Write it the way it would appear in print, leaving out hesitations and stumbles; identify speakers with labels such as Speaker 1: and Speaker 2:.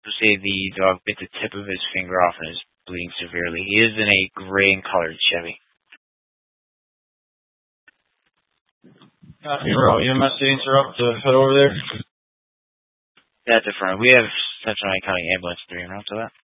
Speaker 1: say the dog bit the tip of his finger off and is bleeding severely. He is in a gray and colored Chevy.
Speaker 2: EMS agents are up to head over there.
Speaker 1: That's affirmative. We have Central County Ambulance 3 en route to that.